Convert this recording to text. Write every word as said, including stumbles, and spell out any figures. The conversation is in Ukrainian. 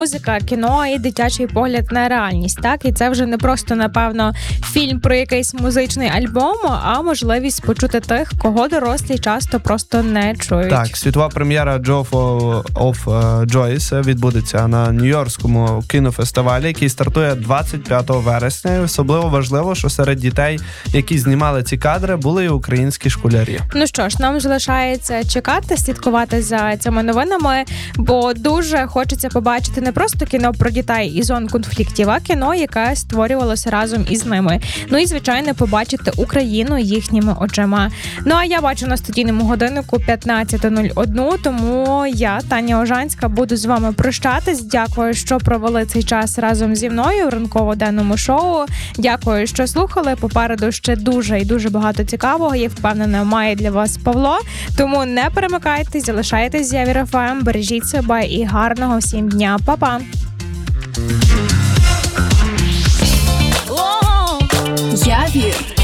Музика, кіно і дитячий погляд на реальність, так? І це вже не просто, напевно, фільм про якийсь музичний альбом, а можливість почути тих, кого дорослі часто просто не чують. Так, світова прем'єра Joe of Joyce відбудеться на Нью-Йоркському кінофестивалі, який стартує двадцять п'ятого вересня. І особливо важливо, що серед дітей, які знімали ці кадри, були і українські школярі. Ну що ж, нам залишається чекати, слідкувати за цими новинами, бо дуже хочеться побачити не просто кіно про дітей і зон конфліктів, а кіно, яке створювалося разом із ними. Ну і, звичайно, побачити Україну їхніми очима. Ну а я бачу на студійному годиннику п'ятнадцята нуль одна, тому я, Таня Ожанська, буду з вами прощатись. Дякую, що провели цей час разом зі мною у ранково-денному шоу. Дякую, що слухали. Попереду ще дуже і дуже багато цікавого. Я впевнена, має для вас Павло. Тому не перемикайтесь, залишайтесь з Явір еф ем, бережіть себе і гарного всім дня. Па-па! Явір.